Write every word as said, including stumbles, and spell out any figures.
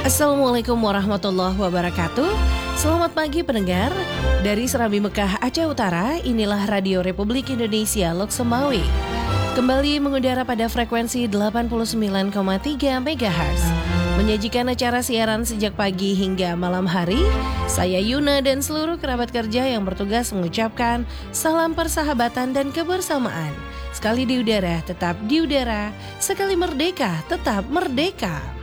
Assalamualaikum warahmatullahi wabarakatuh. Selamat pagi pendengar. Dari Serambi Mekah, Aceh Utara, inilah Radio Republik Indonesia Lok Semawi. Kembali mengudara pada frekuensi delapan puluh sembilan koma tiga megahertz. Menyajikan acara siaran sejak pagi hingga malam hari. Saya Yuna dan seluruh kerabat kerja yang bertugas mengucapkan salam persahabatan dan kebersamaan. Sekali di udara, tetap di udara. Sekali merdeka, tetap merdeka.